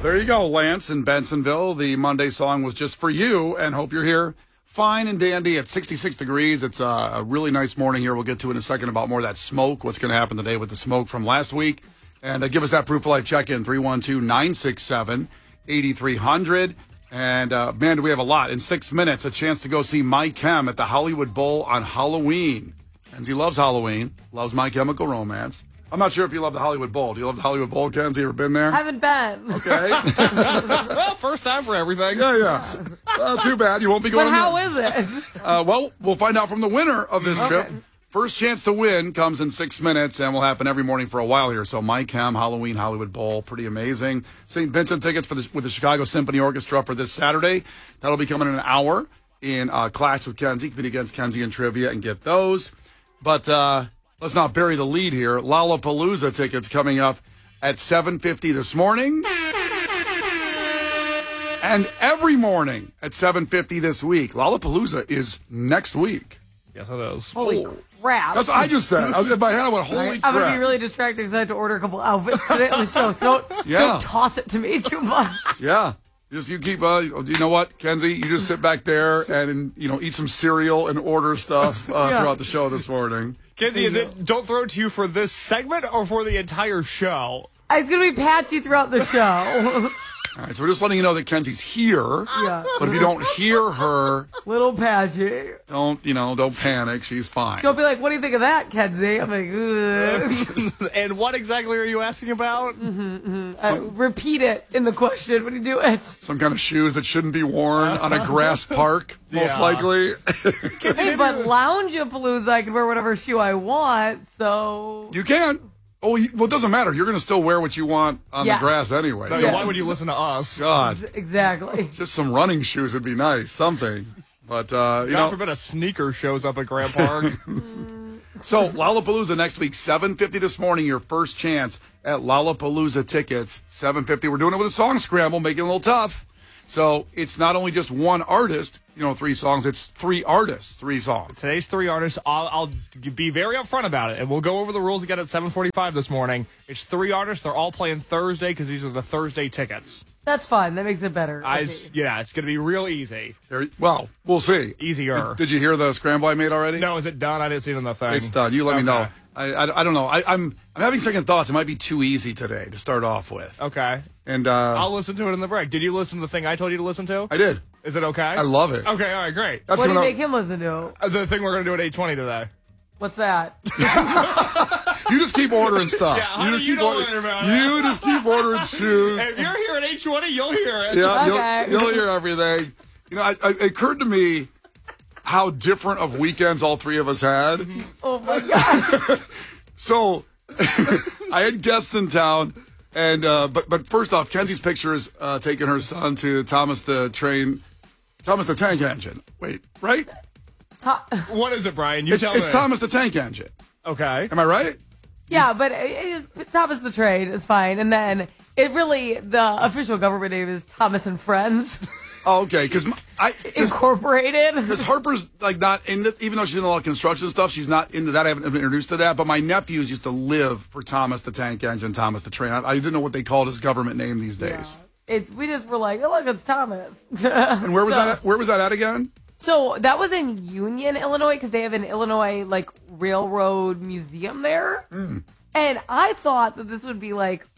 There you go, Lance in Bensonville. The Monday song was just for you, and hope you're here. Fine and dandy at 66 degrees. It's a really nice morning here. We'll get to in a second about more of that smoke, what's going to happen today with the smoke from last week. And give us that Proof of Life check-in, 312-967-8300. And, man, do we have a lot. In 6 minutes, a chance to go see My Chem at the Hollywood Bowl on Halloween. Kenzie loves Halloween, loves My Chemical Romance. I'm not sure if you love the Hollywood Bowl. Do you love the Hollywood Bowl, Kenzie? Ever been there? Haven't been. Okay. Well, first time for everything. Yeah. Too bad. You won't be going But how there. is it? Well, we'll find out from the winner of this trip. First chance to win comes in 6 minutes and will happen every morning for a while here. So My Chem, Halloween, Hollywood Bowl, pretty amazing. St. Vincent tickets with the Chicago Symphony Orchestra for this Saturday. That'll be coming in an hour in Clash with Kenzie. Compete against Kenzie in trivia and get those. But let's not bury the lead here. Lollapalooza tickets coming up at 7:50 this morning. And every morning at 7:50 this week. Lollapalooza is next week. Yes, it is. Holy crap. That's what I just said. I was in my head. I went, holy crap. I'm going to be really distracted because I had to order a couple outfits today on the show. So don't toss it to me too much. Yeah. Just you keep, you know what, Kenzie? You just sit back there and, eat some cereal and order stuff throughout the show this morning. Kenzie, is it don't throw it to you for this segment or for the entire show? It's going to be patchy throughout the show. All right, so we're just letting you know that Kenzie's here. Yeah. But if you don't hear her, Little patchy. don't panic. She's fine. Don't be like, what do you think of that, Kenzie? I'm like, ugh. And what exactly are you asking about? Repeat it in the question when you do it. Some kind of shoes that shouldn't be worn on a grass park, most Yeah. likely. Hey, but Lounge-a-Palooza, I can wear whatever shoe I want, so... You can. Oh, well, it doesn't matter. You're going to still wear what you want on the Yes. grass anyway. No, Yes. Why would you listen to us? God, Exactly. just some running shoes would be nice. Something. But, God forbid a sneaker shows up at Grant Park. So, Lollapalooza next week, 7:50 this morning, your first chance at Lollapalooza tickets, 7:50. We're doing it with a song scramble, making it a little tough. So, it's not only just one artist, 3 songs, it's 3 artists, 3 songs. Today's 3 artists. I'll be very upfront about it, and we'll go over the rules again at 7:45 this morning. It's 3 artists. They're all playing Thursday because these are the Thursday tickets. That's fine. That makes it better. Yeah, it's going to be real easy. Well, we'll see. Easier. Did you hear the scramble I made already? No, is it done? I didn't see it on the thing. It's done. You let me know. Okay. I don't know. I'm having second thoughts. It might be too easy today to start off with. Okay. And I'll listen to it in the break. Did you listen to the thing I told you to listen to? I did. Is it okay? I love it. Okay, all right, great. That's What do you gonna- make him listen to? The thing we're going to do at 8:20 today. What's that? You just keep ordering stuff. Yeah, honey, you don't worry about it. You just keep ordering shoes. If you're here at 8:20, you'll hear it. Yeah, Okay. you'll hear everything. It occurred to me how different of weekends all 3 of us had. Oh, my God. So, I had guests in town, and but first off, Kenzie's picture is taking her son to Thomas the Tank Engine. Wait, right? What is it, Brian? You tell It's me. Thomas the Tank Engine. Okay. Am I right? Yeah, but Thomas the Trade is fine. And then the official government name is Thomas and Friends Oh, okay. Because Incorporated. Harper's not in it, even though she's in a lot of construction stuff, she's not into that. I haven't been introduced to that. But my nephews used to live for Thomas the Tank Engine, Thomas the Train. I didn't know what they called his government name these days. We just were like, oh, look, it's Thomas. And where was that? Where was that at again? So that was in Union, Illinois, because they have an Illinois railroad museum there. And I thought that this would be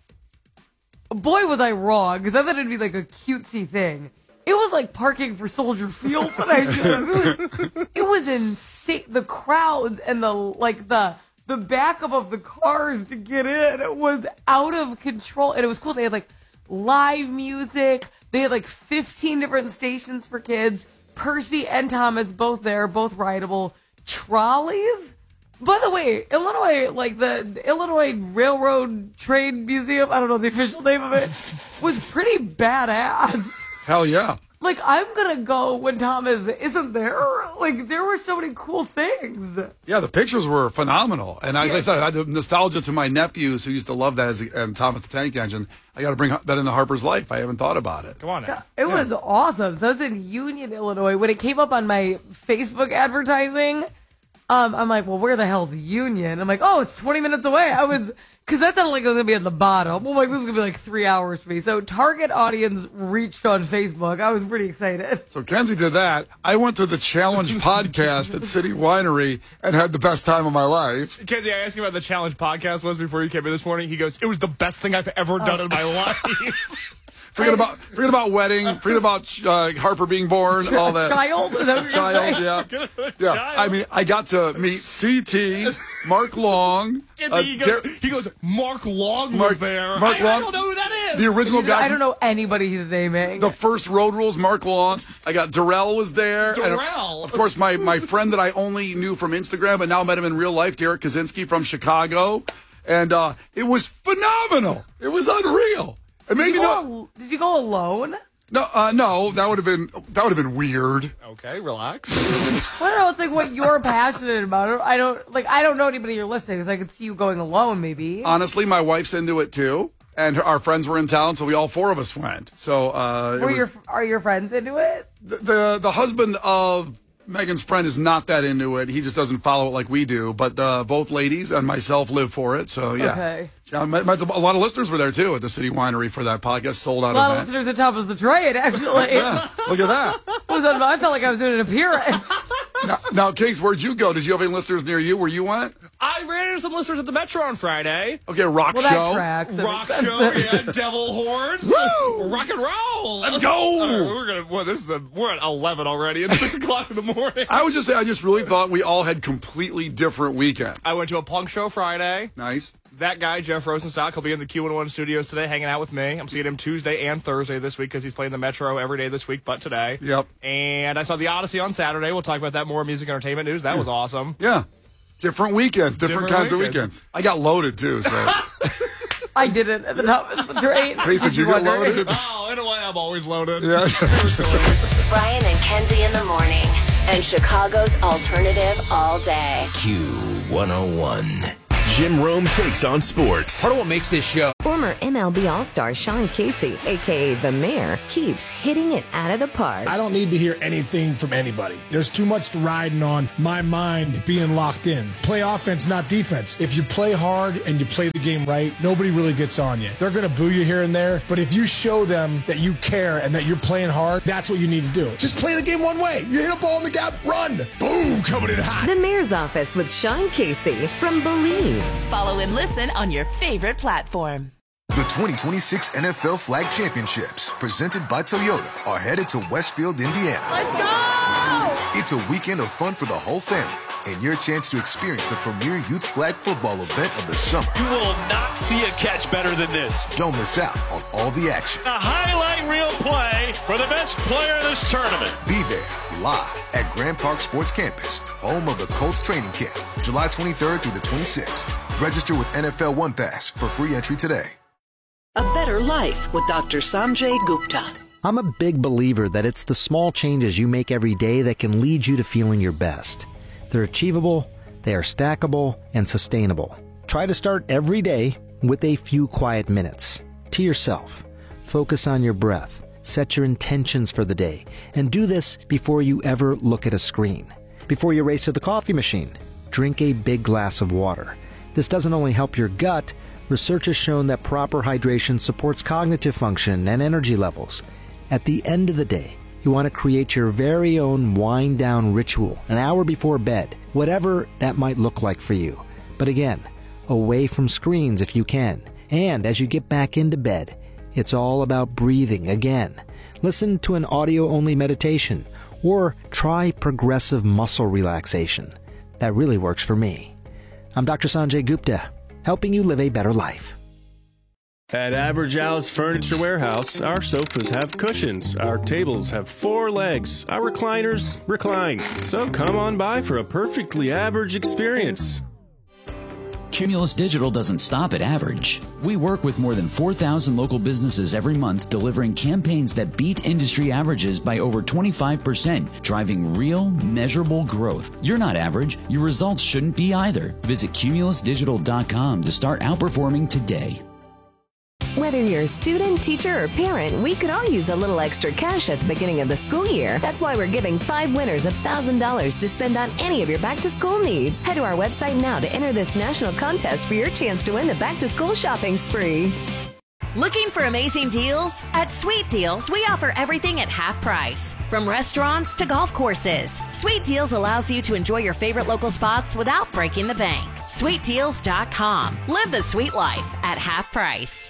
boy, was I wrong, because I thought it'd be a cutesy thing. It was like parking for Soldier Field when I it was insane. The crowds and the backup of the cars to get in, it was out of control. And it was cool. They had live music. They had 15 different stations for kids. Percy and Thomas both there, both rideable. Trolleys. By the way, Illinois, the Illinois Railroad Trade Museum, I don't know the official name of it, was pretty badass. Hell yeah. I'm going to go when Thomas isn't there. There were so many cool things. Yeah, the pictures were phenomenal. And like I said, I had the nostalgia to my nephews who used to love that and Thomas the Tank Engine. I got to bring that into Harper's life. I haven't thought about it. Come on now. It was awesome. So I was in Union, Illinois. When it came up on my Facebook advertising, I'm like, well, where the hell's Union? I'm like, oh, it's 20 minutes away. Because that sounded like it was going to be at the bottom. I'm like, this is going to be like 3 hours for me. So target audience reached on Facebook. I was pretty excited. So Kenzie did that. I went to the Challenge podcast at City Winery and had the best time of my life. Kenzie, I asked him about the Challenge podcast was before you came in this morning. He goes, it was the best thing I've ever done in my life. Forget about wedding. Forget about Harper being born. All that. Child? Is that what Child, yeah. Child. I mean, I got to meet CT, Mark Long. He goes, Mark Long was there. Mark Long. I don't know who that is. The original guy. I don't know anybody he's naming. The first Road Rules, Mark Long. I got Darrell was there. Darrell. And of course, my friend that I only knew from Instagram, but now met him in real life, Derek Kaczynski from Chicago. And it was phenomenal. It was unreal. And maybe did you go alone? No, that would have been weird. Okay, relax. I don't know. It's like what you're passionate about. I don't know anybody you're listening, so I could see you going alone, maybe. Honestly, my wife's into it too, and our friends were in town, so we all four of us went. So, are your friends into it? The husband of Megan's friend is not that into it. He just doesn't follow it like we do. But both ladies and myself live for it. So yeah. Okay. A lot of listeners were there too at the City Winery for that podcast. Sold out. A lot of listeners at Top of the Trade, actually. Yeah, look at that. I felt like I was doing an appearance. Now, Case, where'd you go? Did you have any listeners near you where you went? I ran into some listeners at the Metro on Friday. Okay, rock show. That tracks. Rock show, yeah. Devil horns. Woo! Rock and roll. Let's go. We're at 11 already. It's 6 o'clock in the morning. I was just saying, I just really thought we all had completely different weekends. I went to a punk show Friday. Nice. That guy, Jeff Rosenstock, he'll be in the Q101 studios today hanging out with me. I'm seeing him Tuesday and Thursday this week because he's playing the Metro every day this week but today. Yep. And I saw the Odyssey on Saturday. We'll talk about that more music entertainment news. That was awesome. Yeah. Different weekends, different kinds of weekends. I got loaded too, so. I didn't at the Top of the Trade. Case, did you get loaded? Oh, in a way, I'm always loaded. Yeah. Brian and Kenzie in the morning. And Chicago's alternative all day. Q101. Jim Rome takes on sports. Part of what makes this show. Former MLB All-Star Sean Casey, a.k.a. The Mayor, keeps hitting it out of the park. I don't need to hear anything from anybody. There's too much riding on my mind being locked in. Play offense, not defense. If you play hard and you play the game right, nobody really gets on you. They're going to boo you here and there, but if you show them that you care and that you're playing hard, that's what you need to do. Just play the game one way. You hit a ball in the gap, run. Boom, coming in hot. The Mayor's Office with Sean Casey from Believe. Follow and listen on your favorite platform. The 2026 NFL Flag Championships, presented by Toyota, are headed to Westfield, Indiana. Let's go! It's a weekend of fun for the whole family and your chance to experience the premier youth flag football event of the summer. You will not see a catch better than this. Don't miss out on all the action. A highlight reel play for the best player in this tournament. Be there live at Grand Park Sports Campus, home of the Colts training camp, July 23rd through the 26th. Register with NFL One Pass for free entry today. A better life with Dr. Sanjay Gupta. I'm a big believer that it's the small changes you make every day that can lead you to feeling your best. They're achievable, they are stackable, and sustainable. Try to start every day with a few quiet minutes. To yourself. Focus on your breath. Set your intentions for the day. And do this before you ever look at a screen. Before you race to the coffee machine, drink a big glass of water. This doesn't only help your gut. Research has shown that proper hydration supports cognitive function and energy levels. At the end of the day, you want to create your very own wind-down ritual an hour before bed, whatever that might look like for you. But again, away from screens if you can. And as you get back into bed, it's all about breathing again. Listen to an audio-only meditation or try progressive muscle relaxation. That really works for me. I'm Dr. Sanjay Gupta, helping you live a better life. At Average Al's Furniture Warehouse, our sofas have cushions, our tables have 4 legs, our recliners recline. So come on by for a perfectly average experience. Cumulus Digital doesn't stop at average. We work with more than 4,000 local businesses every month, delivering campaigns that beat industry averages by over 25%, driving real, measurable growth. You're not average. Your results shouldn't be either. Visit cumulusdigital.com to start outperforming today. Whether you're a student, teacher, or parent, we could all use a little extra cash at the beginning of the school year. That's why we're giving 5 winners $1,000 to spend on any of your back-to-school needs. Head to our website now to enter this national contest for your chance to win the back-to-school shopping spree. Looking for amazing deals? At Sweet Deals, we offer everything at half price. From restaurants to golf courses, Sweet Deals allows you to enjoy your favorite local spots without breaking the bank. SweetDeals.com. Live the sweet life at half price.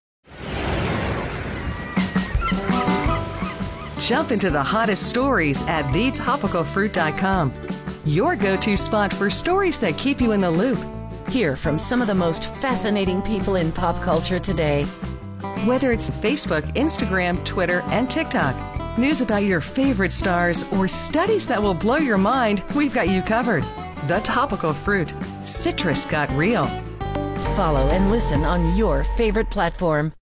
Jump into the hottest stories at thetopicalfruit.com. Your go-to spot for stories that keep you in the loop. Hear from some of the most fascinating people in pop culture today. Whether it's Facebook, Instagram, Twitter, and TikTok, news about your favorite stars, or studies that will blow your mind, we've got you covered. The Topical Fruit. Citrus got real. Follow and listen on your favorite platform.